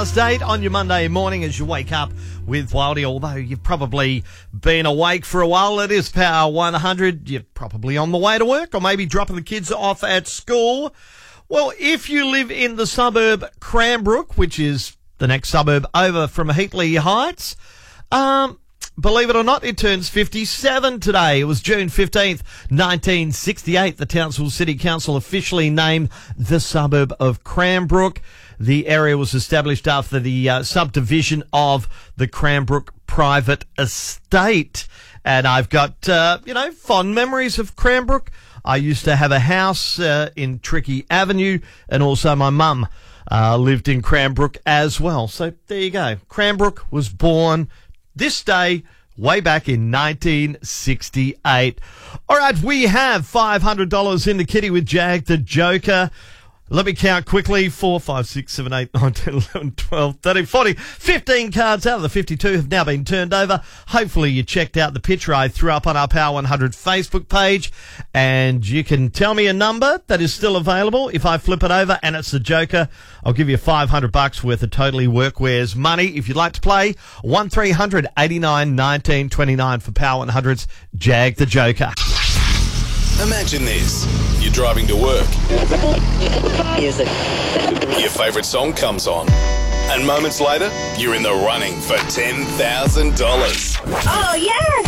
8 on your Monday morning as you wake up with Wildy. Although you've probably been awake for a while, it is Power 100. You're probably on the way to work or maybe dropping the kids off at school. Well, if you live in the suburb Cranbrook, which is the next suburb over from Heatley Heights, believe it or not, it turns 57 today. It was June 15th, 1968. The Townsville City Council officially named the suburb of Cranbrook. The area was established after the subdivision of the Cranbrook private estate. And I've got, fond memories of Cranbrook. I used to have a house in Tricky Avenue, and also my mum lived in Cranbrook as well. So there you go. Cranbrook was born this day, way back in 1968. All right, we have $500 in the kitty with Jag the Joker. Let me count quickly. 4, 5, 6, 7, 8, 9, 10, 11, 12, 13, 40. 15 cards out of the 52 have now been turned over. Hopefully you checked out the picture I threw up on our Power 100 Facebook page. And you can tell me a number that is still available. If I flip it over and it's the Joker, I'll give you $500 worth of Totally Workwear's money. If you'd like to play, 1300 89 19 29 for Power 100's Jag the Joker. Imagine this. You're driving to work. Music. Your favourite song comes on. And moments later, you're in the running for $10,000. Oh, yes!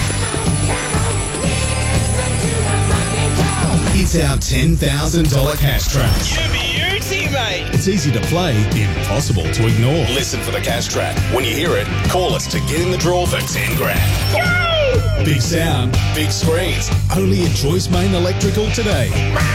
It's our $10,000 cash track. You beauty, mate. It's easy to play, impossible to ignore. Listen for the cash track. When you hear it, call us to get in the draw for 10 grand. Yay! Big sound, Big screens. only at Joyce Main Electrical today.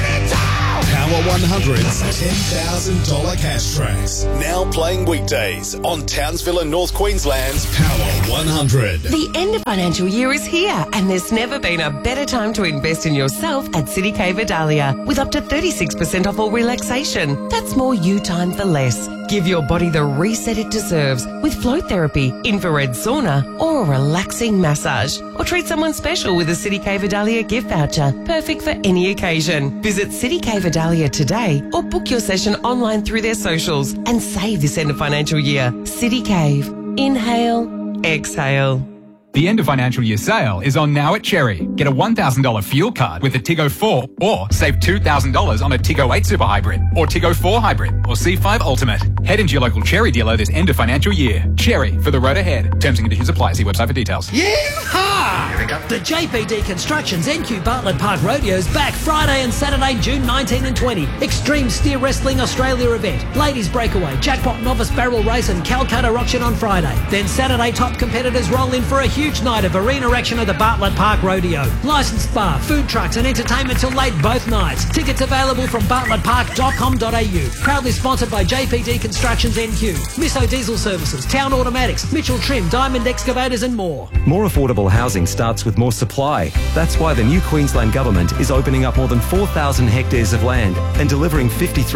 Power 100's $10,000 cash tracks. Now playing weekdays on Townsville and North Queensland's Power 100. The end of financial year is here, and there's never been a better time to invest in yourself at City K Vidalia with up to 36% off all relaxation. That's more you time for less. Give your body the reset it deserves with float therapy, infrared sauna, or a relaxing massage. Or treat someone special with a City K Vidalia gift voucher, perfect for any occasion. Visit City K Vidalia today or book your session online through their socials and save this end of financial year. City Cave. Inhale, exhale. The end of financial year sale is on now at Cherry. Get a $1,000 fuel card with a Tiggo 4 or save $2,000 on a Tiggo 8 Super Hybrid or Tiggo 4 Hybrid or C5 Ultimate. Head into your local Cherry dealer this end of financial year. Cherry, for the road ahead. Terms and conditions apply. See website for details. Yeehaw! Here we go. The JPD Constructions NQ Bartlett Park Rodeo's back Friday and Saturday, June 19 and 20. Extreme Steer Wrestling Australia event. Ladies Breakaway, Jackpot Novice Barrel Race and Calcutta auction on Friday. Then Saturday, top competitors roll in for a huge night of arena action at the Bartlett Park Rodeo. Licensed bar, food trucks and entertainment till late both nights. Tickets available from bartlettpark.com.au. Proudly sponsored by JPD Constructions NQ, Misso Diesel Services, Town Automatics, Mitchell Trim, Diamond Excavators and more. More affordable housing starts with more supply. That's why the new Queensland Government is opening up more than 4,000 hectares of land and delivering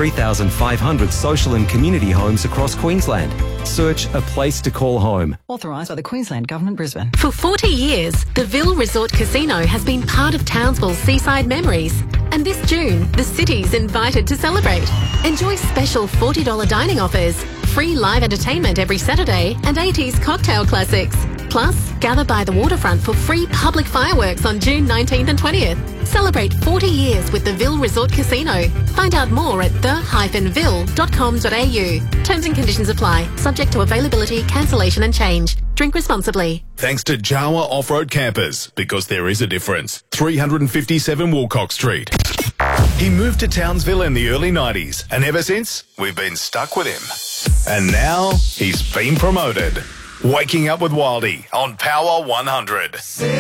53,500 social and community homes across Queensland. Search a place to call home. Authorised by the Queensland Government, Brisbane. For 40 years, the Ville Resort Casino has been part of Townsville's seaside memories. And this June, the city's invited to celebrate. Enjoy special $40 dining offers, free live entertainment every Saturday, and 80s cocktail classics. Plus, gather by the waterfront for free public fireworks on June 19th and 20th. Celebrate 40 years with the Ville Resort Casino. Find out more at the-ville.com.au. Terms and conditions apply, subject to availability, cancellation and change. Drink responsibly. Thanks to Jawa Off-Road Campers, because there is a difference. 357 Woolcock Street. He moved to Townsville in the early 90s, and ever since, we've been stuck with him. And now, he's been promoted. Waking Up with Wildy on Power 100.